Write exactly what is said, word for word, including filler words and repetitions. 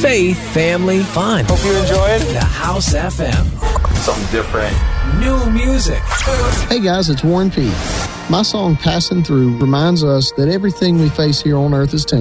faith, family, fun. Hope you enjoyed The House F M. something different. New music. Hey guys, it's Warren P. My song Passing Through reminds us that everything we face here on earth is temporary.